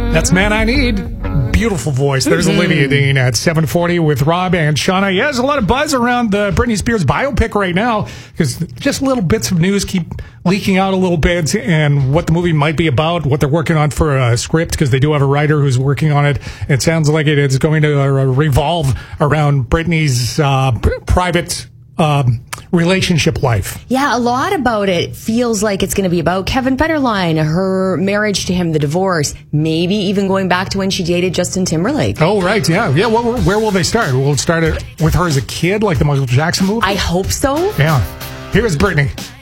That's Man I Need. Beautiful voice. There's Olivia Dean at 7:40 with Rob and Shauna. Yeah, there's a lot of buzz around the Britney Spears biopic right now because just little bits of news keep leaking out a little bit and what the movie might be about, what they're working on for a script because they do have a writer who's working on it. It sounds like it is going to revolve around Britney's private relationship life. Yeah, a lot about it feels like it's going to be about Kevin Federline, her marriage to him, the divorce, maybe even going back to when she dated Justin Timberlake. Oh, right, yeah. Yeah, where will they start? Will it start with her as a kid, like the Michael Jackson movie? I hope so. Yeah. Here's Britney.